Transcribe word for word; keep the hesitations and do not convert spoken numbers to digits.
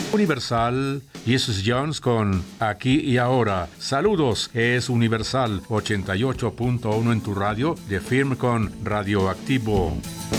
Universal, Jesus Jones con Aquí y Ahora. Saludos, es Universal ochenta y ocho punto uno en tu radio, de firme con Radioactivo.